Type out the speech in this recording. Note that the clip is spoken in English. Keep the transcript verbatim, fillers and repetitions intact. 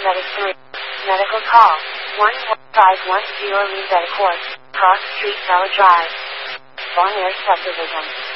Medic three. Medical call. one five one zero Lee Court, Cross Street, Tower Drive. Bon Air Subdivision.